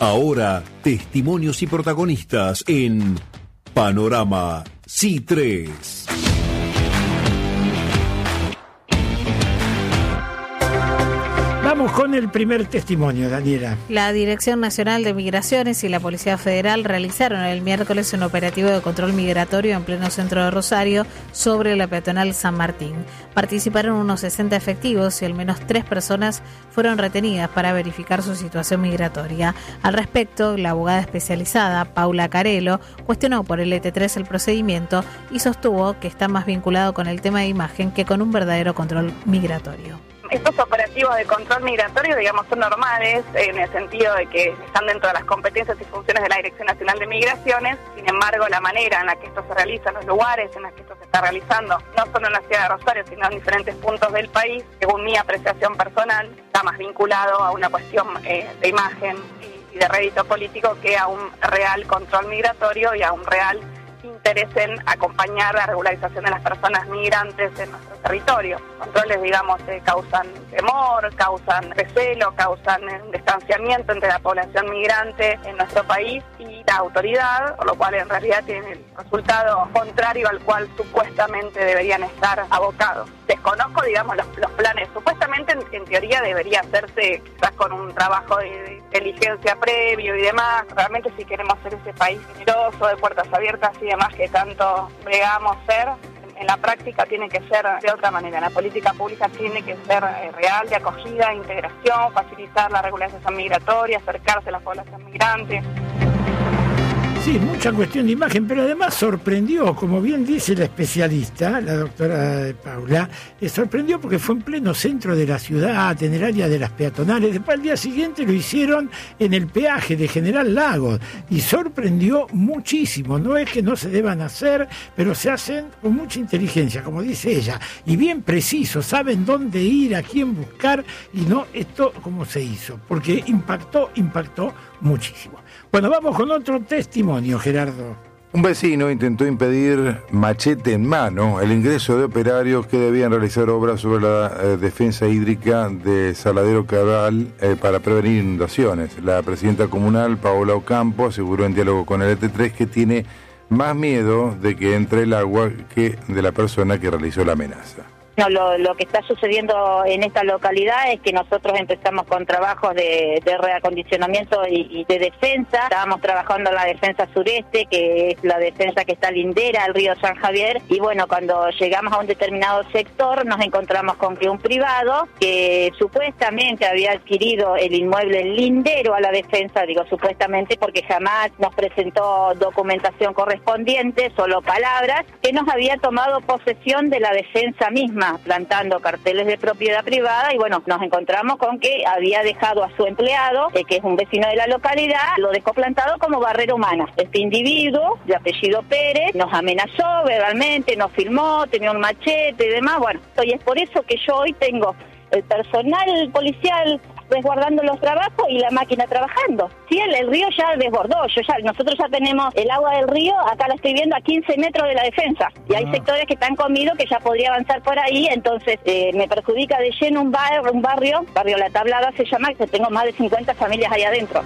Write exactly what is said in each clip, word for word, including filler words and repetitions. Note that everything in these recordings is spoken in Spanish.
Ahora, testimonios y protagonistas en Panorama C I tres. Vamos con el primer testimonio, Daniela. La Dirección Nacional de Migraciones y la Policía Federal realizaron el miércoles un operativo de control migratorio en pleno centro de Rosario sobre la peatonal San Martín. Participaron unos sesenta efectivos y al menos tres personas fueron retenidas para verificar su situación migratoria. Al respecto, la abogada especializada, Paula Carelo, cuestionó por el E T tres el procedimiento y sostuvo que está más vinculado con el tema de imagen que con un verdadero control migratorio. Estos operativos de control migratorio, digamos, son normales en el sentido de que están dentro de las competencias y funciones de la Dirección Nacional de Migraciones. Sin embargo, la manera en la que esto se realiza, los lugares en los que esto se está realizando, no solo en la ciudad de Rosario, sino en diferentes puntos del país, según mi apreciación personal, está más vinculado a una cuestión eh, de imagen y de rédito político que a un real control migratorio y a un real interés en acompañar la regularización de las personas migrantes en nuestro territorio. Controles, digamos, eh, causan temor, causan recelo, causan un distanciamiento entre la población migrante en nuestro país y la autoridad, por lo cual en realidad tienen el resultado contrario al cual supuestamente deberían estar abocados. Desconozco, digamos, los, los planes. Supuestamente, en, en teoría, debería hacerse quizás con un trabajo de, de inteligencia previo y demás. Realmente, si queremos ser ese país generoso, de puertas abiertas y demás que tanto bregamos ser, en la práctica tiene que ser de otra manera. La política pública tiene que ser eh, real, de acogida, integración, facilitar la regularización migratoria, acercarse a la población migrante. Sí, mucha cuestión de imagen, pero además sorprendió, como bien dice la especialista, la doctora Paula, eh, sorprendió porque fue en pleno centro de la ciudad, en el área de las peatonales. Después al día siguiente lo hicieron en el peaje de General Lagos y sorprendió muchísimo. No es que no se deban hacer, pero se hacen con mucha inteligencia, como dice ella, y bien preciso, saben dónde ir, a quién buscar, y no esto como se hizo, porque impactó, impactó muchísimo. Bueno, vamos con otro testimonio, Gerardo. Un vecino intentó impedir, machete en mano, el ingreso de operarios que debían realizar obras sobre la eh, defensa hídrica de Saladero Cabral eh, para prevenir inundaciones. La presidenta comunal, Paola Ocampo, aseguró en diálogo con el E T tres que tiene más miedo de que entre el agua que de la persona que realizó la amenaza. No, lo, lo que está sucediendo en esta localidad es que nosotros empezamos con trabajos de, de reacondicionamiento y, y de defensa. Estábamos trabajando en la defensa sureste, que es la defensa que está lindera al río San Javier, y bueno, cuando llegamos a un determinado sector nos encontramos con que un privado que supuestamente había adquirido el inmueble lindero a la defensa, digo supuestamente porque jamás nos presentó documentación correspondiente, solo palabras, que nos había tomado posesión de la defensa misma, plantando carteles de propiedad privada, y bueno, nos encontramos con que había dejado a su empleado, eh, que es un vecino de la localidad, lo dejó plantado como barrera humana. Este individuo, de apellido Pérez, nos amenazó verbalmente, nos filmó, tenía un machete y demás. Bueno, y es por eso que yo hoy tengo el personal policial resguardando los trabajos y la máquina trabajando. Sí, el, el río ya desbordó, yo ya, nosotros ya tenemos el agua del río, acá la estoy viendo a quince metros de la defensa, y hay ah. sectores que están comidos que ya podría avanzar por ahí, entonces eh, me perjudica de lleno un, bar, un barrio, barrio La Tablada se llama, que tengo más de cincuenta familias ahí adentro.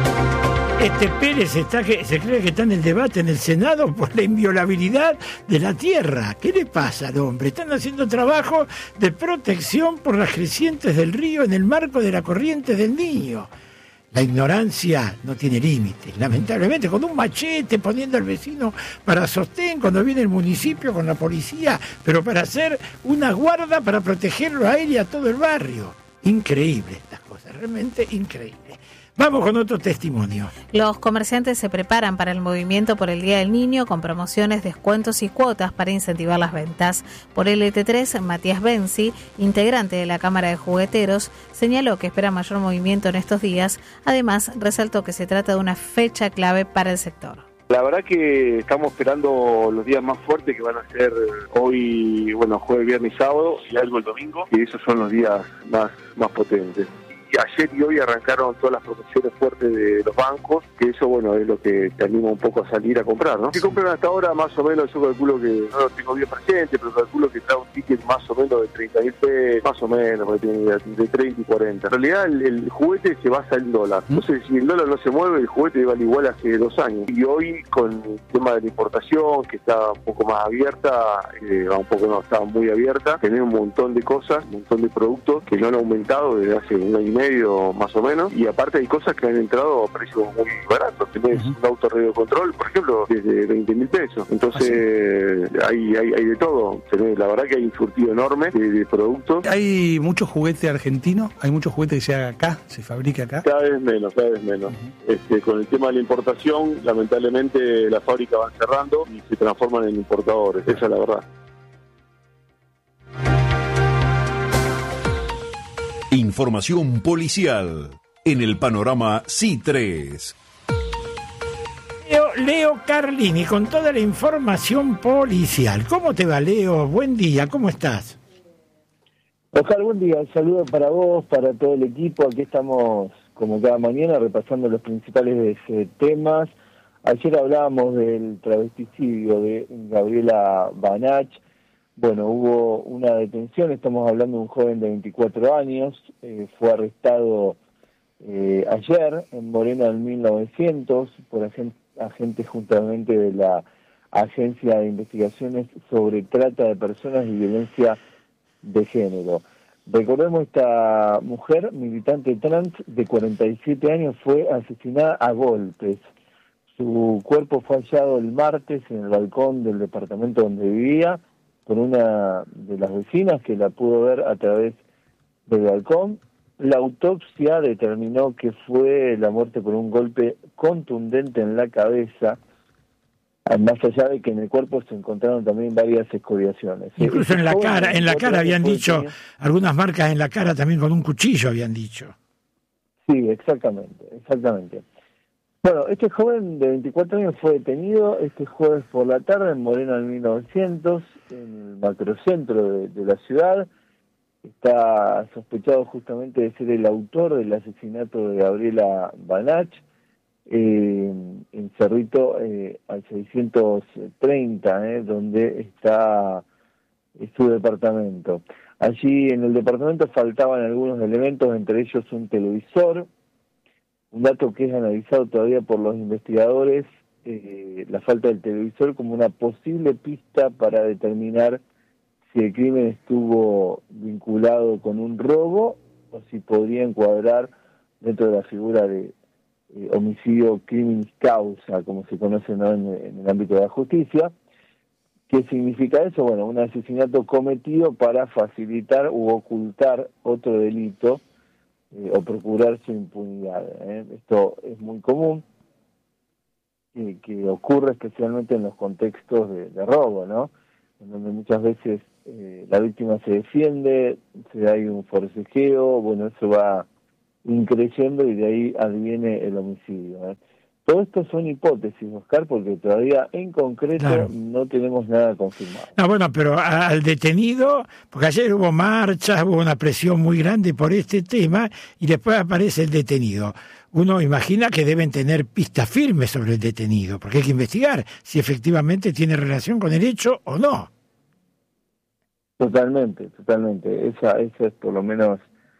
Este Pérez está que se cree que está en el debate en el Senado por la inviolabilidad de la tierra. ¿Qué le pasa al hombre? Están haciendo trabajo de protección por las crecientes del río en el marco de la corriente del Niño. La ignorancia no tiene límites, lamentablemente, con un machete poniendo al vecino para sostén cuando viene el municipio con la policía, pero para hacer una guarda para protegerlo a él y a todo el barrio. Increíble estas cosas, realmente increíble. Vamos con otro testimonio. Los comerciantes se preparan para el movimiento por el Día del Niño con promociones, descuentos y cuotas para incentivar las ventas. Por el E T tres, Matías Benzi, integrante de la Cámara de Jugueteros, señaló que espera mayor movimiento en estos días. Además, resaltó que se trata de una fecha clave para el sector. La verdad que estamos esperando los días más fuertes, que van a ser hoy, bueno, jueves, viernes y sábado, y algo el domingo, y esos son los días más, más potentes. Y ayer y hoy arrancaron todas las promociones fuertes de los bancos, que eso, bueno, es lo que te anima un poco a salir a comprar, ¿no? Que compran hasta ahora más o menos, yo calculo que, no lo tengo bien presente, pero calculo que trae un ticket más o menos de treinta mil pesos, más o menos, de treinta y cuarenta. En realidad el, el juguete se basa en dólar. Entonces, si el dólar no se mueve, el juguete vale igual hace dos años. Y hoy, con el tema de la importación, que está un poco más abierta, eh, un poco no, está muy abierta, tenés un montón de cosas, un montón de productos que no han aumentado desde hace un año y medio más o menos, y aparte hay cosas que han entrado a precios muy baratos. Tenés uh-huh. un auto radio control, por ejemplo, desde veinte mil pesos. Entonces ¿Ah, sí? hay, hay hay de todo. Tenés, la verdad que hay un surtido enorme de, de productos. ¿Hay mucho juguete argentino? ¿Hay mucho juguete que se haga acá, se fabrica acá? Cada vez menos, cada vez menos. Uh-huh. Este, con el tema de la importación, lamentablemente las fábricas van cerrando y se transforman en importadores. Esa es la verdad. Información policial en el panorama C tres. Leo, Leo Carlini con toda la información policial. ¿Cómo te va, Leo? Buen día, ¿cómo estás? Oscar, buen día. Un saludo para vos, para todo el equipo. Aquí estamos, como cada mañana, repasando los principales eh, temas. Ayer hablábamos del travesticidio de Gabriela Banach. Bueno, hubo una detención, estamos hablando de un joven de veinticuatro años, eh, fue arrestado eh, ayer en Moreno del mil novecientos por agentes, agentes justamente de la Agencia de Investigaciones sobre Trata de Personas y Violencia de Género. Recordemos, esta mujer, militante trans de cuarenta y siete años, fue asesinada a golpes. Su cuerpo fue hallado el martes en el balcón del departamento donde vivía, con una de las vecinas que la pudo ver a través del balcón. La autopsia determinó que fue la muerte por un golpe contundente en la cabeza, más allá de que en el cuerpo se encontraron también varias escoriaciones. Incluso en la cara, en la cara habían dicho, algunas marcas en la cara también con un cuchillo habían dicho. Sí, exactamente, exactamente. Bueno, este joven de veinticuatro años fue detenido este jueves por la tarde en Moreno del mil novecientos, en el macrocentro de, de la ciudad. Está sospechado justamente de ser el autor del asesinato de Gabriela Banach, eh, en Cerrito eh, al seiscientos treinta, eh, donde está eh, su departamento. Allí en el departamento faltaban algunos elementos, entre ellos un televisor. Un dato que es analizado todavía por los investigadores, eh, la falta del televisor como una posible pista para determinar si el crimen estuvo vinculado con un robo o si podría encuadrar dentro de la figura de eh, homicidio criminis causa, como se conoce, ¿no?, en, en el ámbito de la justicia. ¿Qué significa eso? Bueno, un asesinato cometido para facilitar u ocultar otro delito, Eh, o procurar su impunidad. ¿eh? Esto es muy común, eh, que ocurre especialmente en los contextos de, de robo, ¿no? En donde muchas veces eh, la víctima se defiende, se hay un forcejeo, bueno, eso va increciendo y de ahí adviene el homicidio. ¿eh? Todo esto son hipótesis, Oscar, porque todavía en concreto claro. no tenemos nada confirmado. No, bueno, pero al detenido, porque ayer hubo marchas, hubo una presión muy grande por este tema, y después aparece el detenido. Uno imagina que deben tener pistas firmes sobre el detenido, porque hay que investigar si efectivamente tiene relación con el hecho o no. Totalmente, totalmente. Esa, esa es por lo menos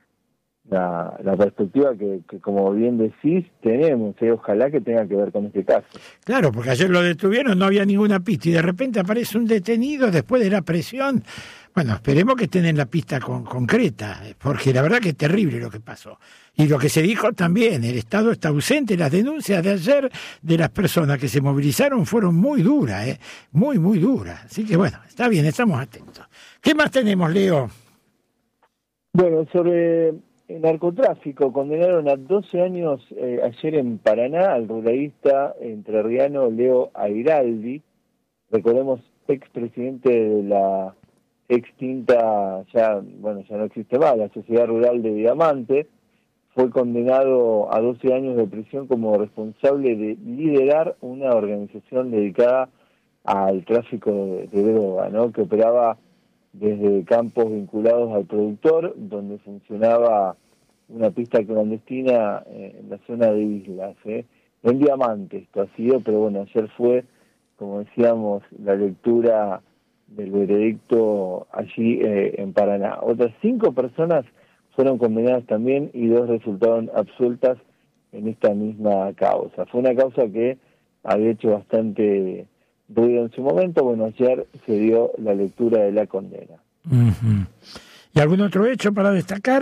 La, la perspectiva que, que, como bien decís, tenemos, ¿eh? Ojalá que tenga que ver con este caso. Claro, porque ayer lo detuvieron, no había ninguna pista, y de repente aparece un detenido después de la presión. Bueno, esperemos que estén en la pista con, concreta, porque la verdad que es terrible lo que pasó. Y lo que se dijo también, el Estado está ausente. Las denuncias de ayer de las personas que se movilizaron fueron muy duras, ¿eh? muy, muy duras. Así que bueno, está bien, estamos atentos. ¿Qué más tenemos, Leo? Bueno, sobre el narcotráfico, condenaron a doce años eh, ayer en Paraná al ruralista entrerriano Leo Airaldi, recordemos, expresidente de la extinta, ya bueno ya no existe más, la Sociedad Rural de Diamante. Fue condenado a doce años de prisión como responsable de liderar una organización dedicada al tráfico de, de droga, ¿no?, que operaba desde campos vinculados al productor, donde funcionaba una pista clandestina eh, en la zona de Islas, ¿eh? En Diamante esto ha sido, pero bueno, ayer fue, como decíamos, la lectura del veredicto allí eh, en Paraná. Otras cinco personas fueron condenadas también y dos resultaron absueltas en esta misma causa. Fue una causa que había hecho bastante ruido en su momento. Bueno, ayer se dio la lectura de la condena. Uh-huh. ¿Y algún otro hecho para destacar?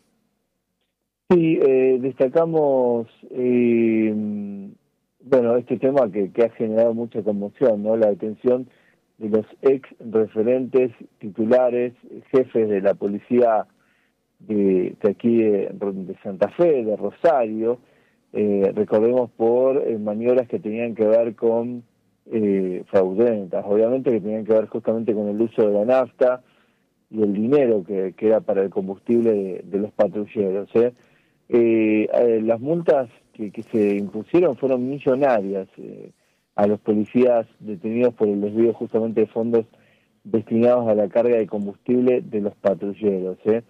Sí, eh, destacamos, eh, bueno, este tema que, que ha generado mucha conmoción, ¿no? La detención de los ex referentes titulares, jefes de la policía de, de aquí de, de Santa Fe, de Rosario, eh, recordemos por eh, maniobras que tenían que ver con eh, fraudulentas, obviamente que tenían que ver justamente con el uso de la nafta y el dinero que, que era para el combustible de, de los patrulleros, ¿eh? Eh, eh, las multas que, que se impusieron fueron millonarias eh, a los policías detenidos por el desvío justamente de fondos destinados a la carga de combustible de los patrulleros. ¿eh?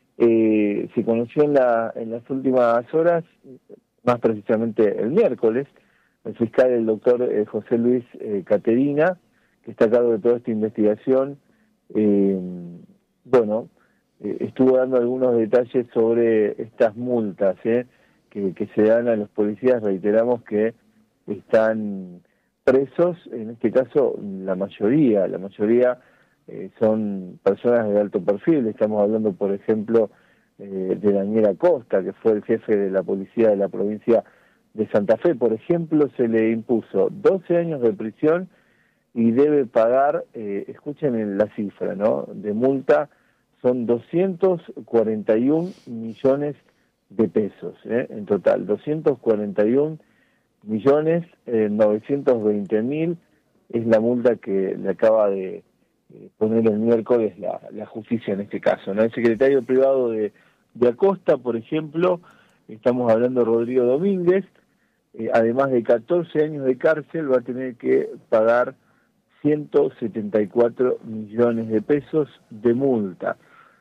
Eh, se conoció en, la, en las últimas horas, más precisamente el miércoles, el fiscal, el doctor eh, José Luis eh, Caterina, que está a cargo de toda esta investigación, eh, bueno, estuvo dando algunos detalles sobre estas multas ¿eh? que, que se dan a los policías. Reiteramos que están presos, en este caso la mayoría, la mayoría eh, son personas de alto perfil. Estamos hablando, por ejemplo, eh, de Daniel Acosta, que fue el jefe de la policía de la provincia de Santa Fe. Por ejemplo, se le impuso doce años de prisión y debe pagar, eh, escuchen la cifra, ¿no?, de multa. Son doscientos cuarenta y un millones de pesos, ¿eh? En total, doscientos cuarenta y un millones eh, novecientos veinte mil es la multa que le acaba de eh, poner el miércoles la, la justicia en este caso, ¿no? El secretario privado de, de Acosta, por ejemplo, estamos hablando de Rodrigo Domínguez, eh, además de catorce años de cárcel, va a tener que pagar ciento setenta y cuatro millones de pesos de multa.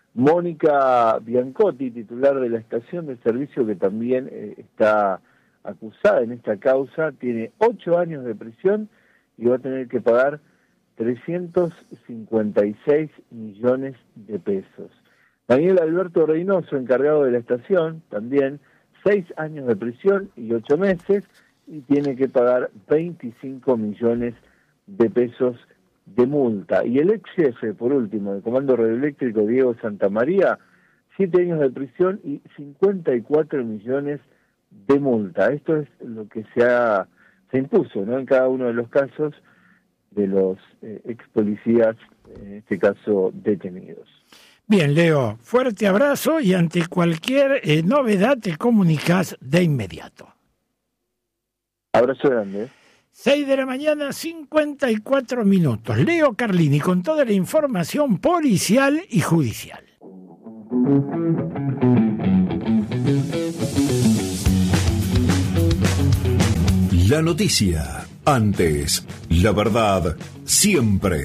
Mónica Biancotti, titular de la estación de servicio, que también eh, está acusada en esta causa, tiene ocho años de prisión y va a tener que pagar trescientos cincuenta y seis millones de pesos. Daniel Alberto Reynoso, encargado de la estación, también seis años de prisión y ocho meses, y tiene que pagar veinticinco millones de pesos de multa. Y el ex jefe, por último, del Comando Radioeléctrico, Diego Santamaría, siete años de prisión y cincuenta y cuatro millones de multa. Esto es lo que se ha se impuso, ¿no?, en cada uno de los casos de los eh, ex policías, en este caso detenidos. Bien, Leo, fuerte abrazo y ante cualquier eh, novedad te comunicas de inmediato. Abrazo grande. seis de la mañana, cincuenta y cuatro minutos. Leo Carlini con toda la información policial y judicial. La noticia, antes, la verdad, siempre.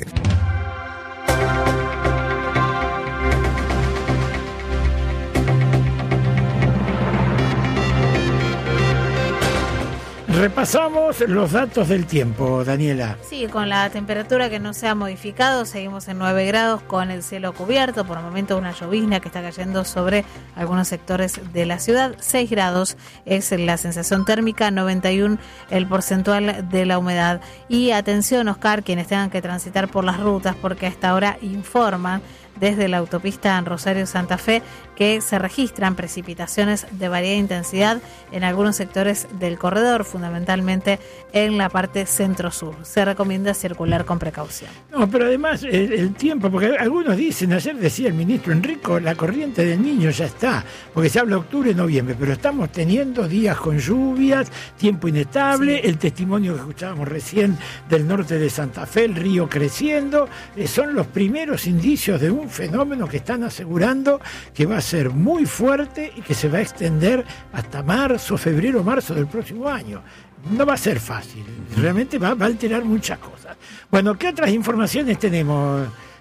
Repasamos los datos del tiempo, Daniela. Sí, con la temperatura que no se ha modificado, seguimos en nueve grados con el cielo cubierto, por el momento una llovizna que está cayendo sobre algunos sectores de la ciudad. seis grados es la sensación térmica, noventa y uno el porcentual de la humedad. Y atención, Oscar, quienes tengan que transitar por las rutas, porque a esta hora informan desde la autopista en Rosario-Santa Fe que se registran precipitaciones de variada intensidad en algunos sectores del corredor, fundamentalmente en la parte centro-sur. Se recomienda circular con precaución. No, pero además el, el tiempo, porque algunos dicen, ayer decía el ministro Enrico, la corriente del Niño ya está, porque se habla octubre, noviembre, pero estamos teniendo días con lluvias, tiempo inestable, sí. El testimonio que escuchábamos recién del norte de Santa Fe, el río creciendo, eh, son los primeros indicios de un fenómeno que están asegurando que va a ser muy fuerte y que se va a extender hasta marzo, febrero, marzo del próximo año. No va a ser fácil, realmente va, va a alterar muchas cosas. Bueno, ¿qué otras informaciones tenemos,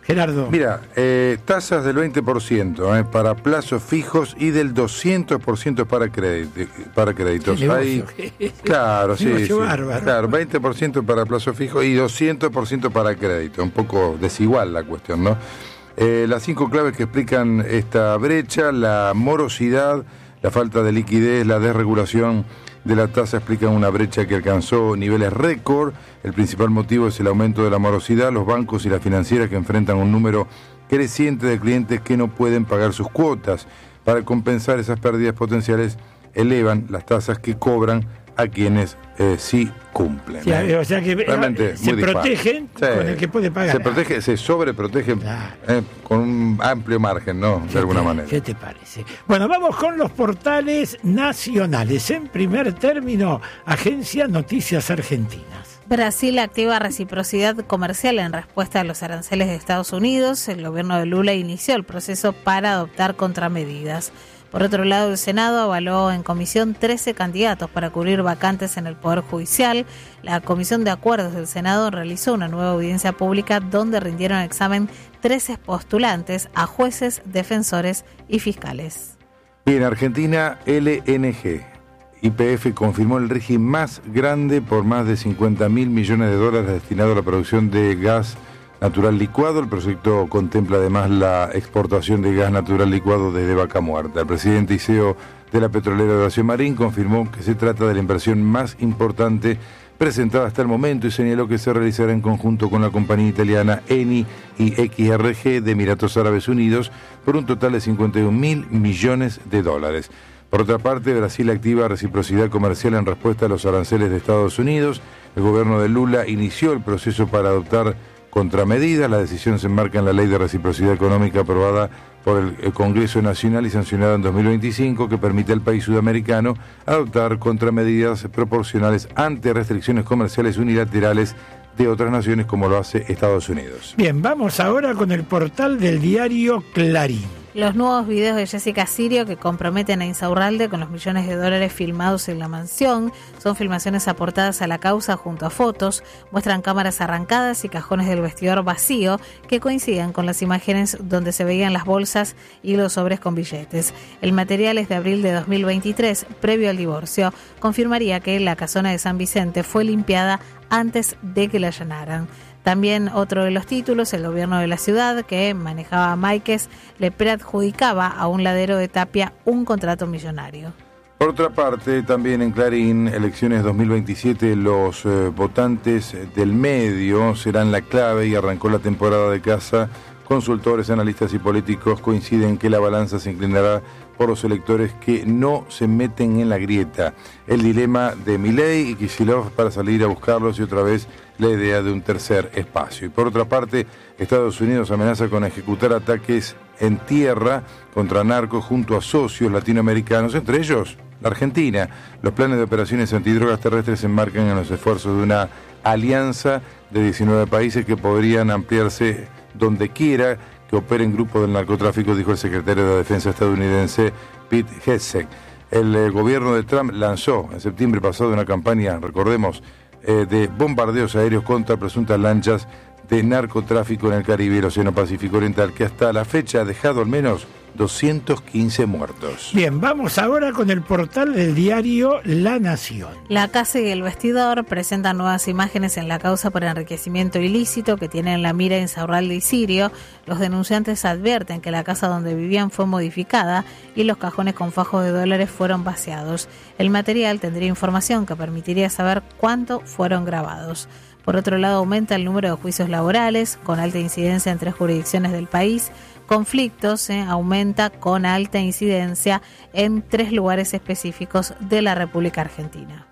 Gerardo. Mira, eh, tasas del veinte por ciento eh, para plazos fijos y del doscientos por ciento para, crédito, para créditos. Hay, claro, sí, sí, claro, veinte por ciento para plazos fijos y doscientos por ciento para crédito. Un poco desigual la cuestión, ¿no? Eh, las cinco claves que explican esta brecha: la morosidad, la falta de liquidez, la desregulación de la tasa explican una brecha que alcanzó niveles récord. El principal motivo es el aumento de la morosidad, los bancos y las financieras que enfrentan un número creciente de clientes que no pueden pagar sus cuotas. Para compensar esas pérdidas potenciales, elevan las tasas que cobran a quienes eh, sí cumplen. Sí, ¿eh? O sea que realmente se protegen sí, con el que puede pagar. Se protege, se sobreprotege claro. eh, con un amplio margen, ¿no? De alguna te, manera. ¿Qué te parece? Bueno, vamos con los portales nacionales. En primer término, Agencia Noticias Argentinas. Brasil activa reciprocidad comercial en respuesta a los aranceles de Estados Unidos. El gobierno de Lula inició el proceso para adoptar contramedidas. Por otro lado, el Senado avaló en comisión trece candidatos para cubrir vacantes en el Poder Judicial. La Comisión de Acuerdos del Senado realizó una nueva audiencia pública donde rindieron examen trece postulantes a jueces, defensores y fiscales. Bien, Argentina, L N G. Y P F confirmó el régimen más grande por más de cincuenta mil millones de dólares destinado a la producción de gas natural licuado. El proyecto contempla además la exportación de gas natural licuado desde Vaca Muerta. El presidente y C E O de la petrolera Horacio Marín confirmó que se trata de la inversión más importante presentada hasta el momento y señaló que se realizará en conjunto con la compañía italiana Eni y X R G de Emiratos Árabes Unidos por un total de cincuenta y un mil millones de dólares. Por otra parte, Brasil activa reciprocidad comercial en respuesta a los aranceles de Estados Unidos. El gobierno de Lula inició el proceso para adoptar contramedidas. La decisión se enmarca en la Ley de Reciprocidad Económica aprobada por el Congreso Nacional y sancionada en dos mil veinticinco, que permite al país sudamericano adoptar contramedidas proporcionales ante restricciones comerciales unilaterales de otras naciones, como lo hace Estados Unidos. Bien, vamos ahora con el portal del diario Clarín. Los nuevos videos de Jessica Sirio que comprometen a Insaurralde con los millones de dólares filmados en la mansión son filmaciones aportadas a la causa junto a fotos, muestran cámaras arrancadas y cajones del vestidor vacío que coinciden con las imágenes donde se veían las bolsas y los sobres con billetes. El material es de abril de dos mil veintitrés, previo al divorcio. Confirmaría que la casona de San Vicente fue limpiada antes de que la allanaran. También otro de los títulos, el gobierno de la ciudad, que manejaba a Máiquez, le preadjudicaba a un ladero de Tapia un contrato millonario. Por otra parte, también en Clarín, elecciones dos mil veintisiete, los eh, votantes del medio serán la clave y arrancó la temporada de caza. Consultores, analistas y políticos coinciden que la balanza se inclinará por los electores que no se meten en la grieta. El dilema de Milei y Kicillof para salir a buscarlos y otra vez la idea de un tercer espacio. Y por otra parte, Estados Unidos amenaza con ejecutar ataques en tierra contra narcos junto a socios latinoamericanos, entre ellos la Argentina. Los planes de operaciones antidrogas terrestres se enmarcan en los esfuerzos de una alianza de diecinueve países que podrían ampliarse donde quiera que operen grupos del narcotráfico, dijo el secretario de Defensa estadounidense Pete Hegseth. El eh, gobierno de Trump lanzó en septiembre pasado una campaña, recordemos, eh, de bombardeos aéreos contra presuntas lanchas de narcotráfico en el Caribe y el Océano Pacífico Oriental, que hasta la fecha ha dejado al menos doscientos quince muertos. Bien, vamos ahora con el portal del diario La Nación. La casa y el vestidor presentan nuevas imágenes en la causa por enriquecimiento ilícito que tienen la mira Insaurralde y Sirio. Los denunciantes advierten que la casa donde vivían fue modificada y los cajones con fajos de dólares fueron vaciados. El material tendría información que permitiría saber cuánto fueron grabados. Por otro lado, aumenta el número de juicios laborales, con alta incidencia en tres jurisdicciones del país. Conflictos, eh, aumenta con alta incidencia en tres lugares específicos de la República Argentina.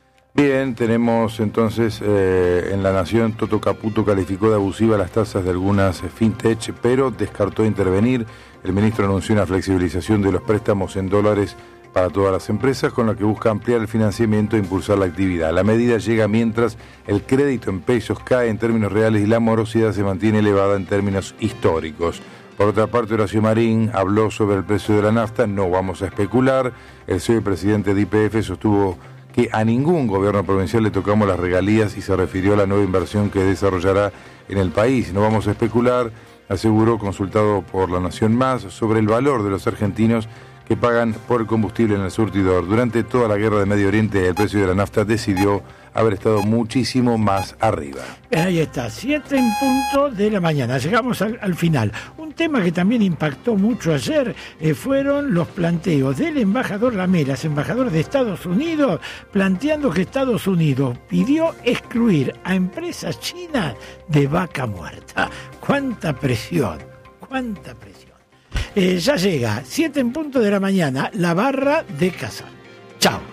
Bien, tenemos entonces eh, en La Nación, Toto Caputo calificó de abusiva las tasas de algunas fintech, pero descartó intervenir. El ministro anunció una flexibilización de los préstamos en dólares para todas las empresas, con la que busca ampliar el financiamiento e impulsar la actividad. La medida llega mientras el crédito en pesos cae en términos reales y la morosidad se mantiene elevada en términos históricos. Por otra parte, Horacio Marín habló sobre el precio de la nafta. No vamos a especular. El C E O y presidente de Y P F sostuvo que a ningún gobierno provincial le tocamos las regalías y se refirió a la nueva inversión que desarrollará en el país. No vamos a especular. aseguró, consultado por La Nación Más, sobre el valor de los argentinos que pagan por el combustible en el surtidor. Durante toda la guerra de Medio Oriente, el precio de la nafta decidió haber estado muchísimo más arriba. Ahí está, siete en punto de la mañana. Llegamos al, al final. Un tema que también impactó mucho ayer eh, fueron los planteos del embajador Lamelas, embajador de Estados Unidos, planteando que Estados Unidos pidió excluir a empresas chinas de vaca muerta. ¡Cuánta presión! ¡Cuánta presión! Eh, ya llega, siete en punto de la mañana, la barra de Casal. Chao.